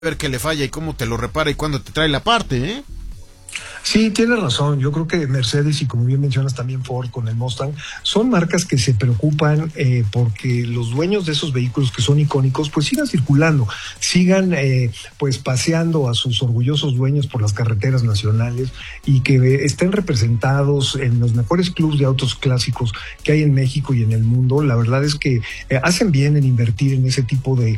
ver qué le falla y cómo te lo repara y cuándo te trae la parte, ¿eh? Sí, tienes razón. Yo creo que Mercedes y como bien mencionas también Ford con el Mustang son marcas que se preocupan porque los dueños de esos vehículos que son icónicos pues sigan circulando, sigan pues paseando a sus orgullosos dueños por las carreteras nacionales y que estén representados en los mejores clubs de autos clásicos que hay en México y en el mundo. La verdad es que hacen bien en invertir en ese tipo de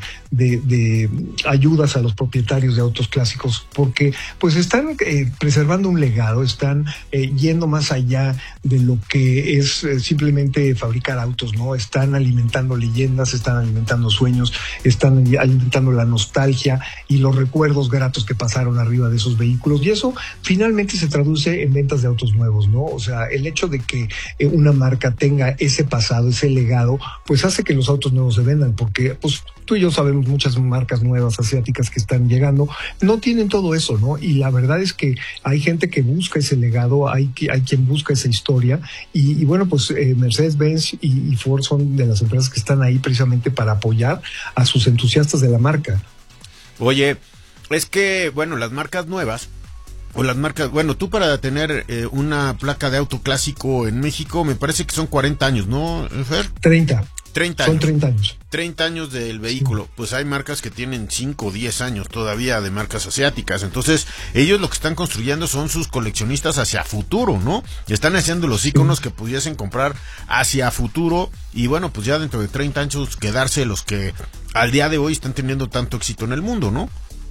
ayudas a los propietarios de autos clásicos porque pues están preservando un legado, están yendo más allá de lo que es simplemente fabricar autos, ¿no? Están alimentando leyendas, están alimentando sueños, están alimentando la nostalgia y los recuerdos gratos que pasaron arriba de esos vehículos, y eso finalmente se traduce en ventas de autos nuevos, ¿no? O sea, el hecho de que una marca tenga ese pasado, ese legado, pues hace que los autos nuevos se vendan, porque pues tú y yo sabemos muchas marcas nuevas asiáticas que están llegando, no tienen todo eso, ¿no? Y la verdad es que hay gente que busca ese legado, hay quien busca esa historia, y bueno, pues Mercedes-Benz y Ford son de las empresas que están ahí precisamente para apoyar a sus entusiastas de la marca. Oye, es que, bueno, las marcas nuevas, o las marcas, bueno, tú para tener una placa de auto clásico en México, me parece que son 40 años, ¿no, Fer? 30 años. Son 30 años. 30 años del vehículo. Sí. Pues hay marcas que tienen 5 o 10 años todavía de marcas asiáticas. Entonces, ellos lo que están construyendo son sus coleccionistas hacia futuro, ¿no? Están haciendo los íconos que pudiesen comprar hacia futuro. Y bueno, pues ya dentro de 30 años quedarse los que al día de hoy están teniendo tanto éxito en el mundo, ¿no?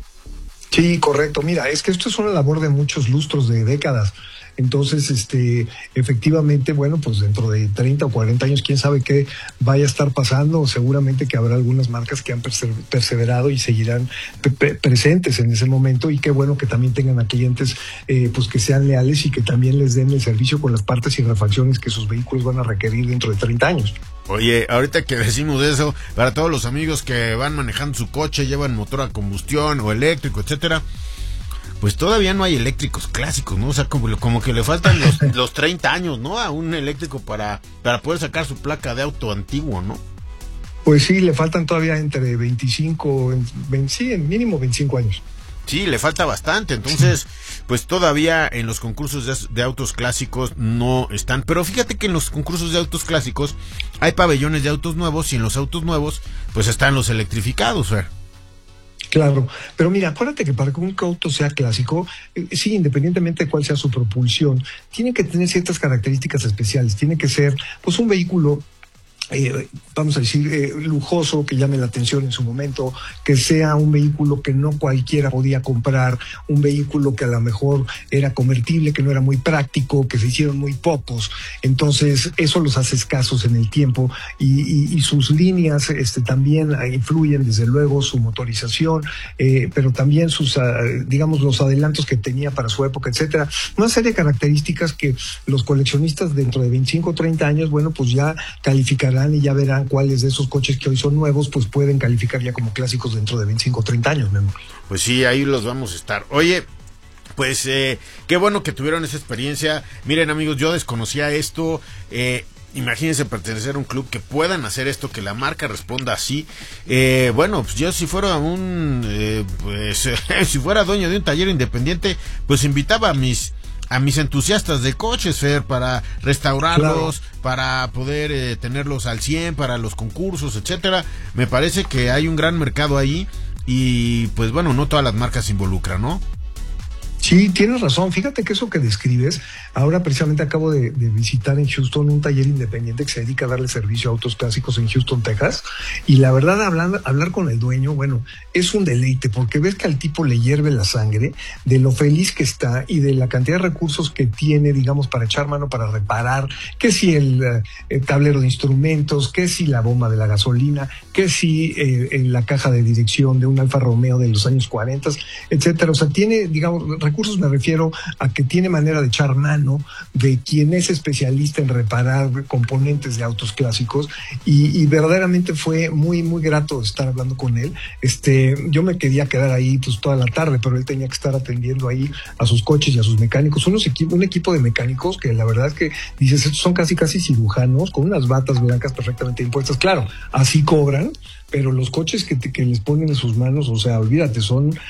Sí, correcto. Mira, es que esto es una labor de muchos lustros, de décadas. Entonces, efectivamente, bueno, pues dentro de 30 o 40 años, quién sabe qué vaya a estar pasando. Seguramente que habrá algunas marcas que han perseverado y seguirán presentes en ese momento, y qué bueno que también tengan a clientes pues que sean leales y que también les den el servicio con las partes y refacciones que sus vehículos van a requerir dentro de 30 años. Oye, ahorita que decimos eso, para todos los amigos que van manejando su coche, llevan motor a combustión o eléctrico, etcétera, pues todavía no hay eléctricos clásicos, ¿no? O sea, como que le faltan los 30 años, ¿no? A un eléctrico para poder sacar su placa de auto antiguo, ¿no? Pues sí, le faltan todavía entre 25, sí, en mínimo 25 años. Sí, le falta bastante, entonces, pues todavía en los concursos de autos clásicos no están. Pero fíjate que en los concursos de autos clásicos hay pabellones de autos nuevos, y en los autos nuevos, pues están los electrificados, ¿ver? Claro, pero mira, acuérdate que para que un auto sea clásico, sí, independientemente de cuál sea su propulsión, tiene que tener ciertas características especiales. Tiene que ser, pues, un vehículo vamos a decir, lujoso, que llame la atención en su momento, que sea un vehículo que no cualquiera podía comprar, un vehículo que a lo mejor era convertible, que no era muy práctico, que se hicieron muy pocos. Entonces, eso los hace escasos en el tiempo, y sus líneas también influyen, desde luego, su motorización, pero también sus, digamos, los adelantos que tenía para su época, etcétera. Una serie de características que los coleccionistas dentro de 25 o 30 años, bueno, pues ya calificarán y ya verán cuáles de esos coches que hoy son nuevos pues pueden calificar ya como clásicos dentro de 25 o 30 años, Memo. Pues sí, ahí los vamos a estar. Oye, pues qué bueno que tuvieron esa experiencia. Miren, amigos, yo desconocía esto. Imagínense pertenecer a un club que puedan hacer esto, que la marca responda así. Bueno, pues yo si fuera si fuera dueño de un taller independiente, pues invitaba a mis entusiastas de coches, Fer, para restaurarlos, claro, para poder tenerlos al 100, para los concursos, etcétera. Me parece que hay un gran mercado ahí, y pues bueno, no todas las marcas se involucran, ¿no? Sí, tienes razón. Fíjate que eso que describes, ahora precisamente acabo de visitar en Houston un taller independiente que se dedica a darle servicio a autos clásicos en Houston, Texas, y la verdad, hablar con el dueño, bueno, es un deleite, porque ves que al tipo le hierve la sangre de lo feliz que está y de la cantidad de recursos que tiene, digamos, para echar mano, para reparar, que si el tablero de instrumentos, que si la bomba de la gasolina, que si la caja de dirección de un Alfa Romeo de los años 40, etcétera. O sea, tiene, digamos, recursos recursos me refiero a que tiene manera de echar mano de quien es especialista en reparar componentes de autos clásicos y verdaderamente fue muy, muy grato estar hablando con él. Yo me quería quedar ahí pues toda la tarde, pero él tenía que estar atendiendo ahí a sus coches y a sus mecánicos. Un equipo de mecánicos que la verdad es que dices, estos son casi cirujanos con unas batas blancas perfectamente impuestas. Claro, así cobran, pero los coches que les ponen en sus manos, o sea, olvídate, son